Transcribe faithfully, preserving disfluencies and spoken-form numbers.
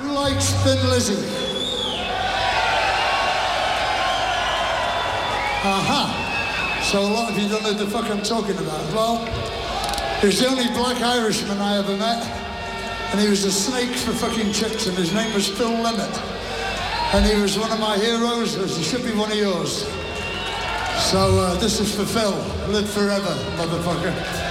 likes Thin Lizzy? Aha. So a lot of you don't know the fuck I'm talking about. Well, he was the only black Irishman I ever met, and he was a snake for fucking chicks, and his name was Phil Lynott. And he was one of my heroes, as he should be one of yours. So uh, this is for Phil. Live forever, motherfucker.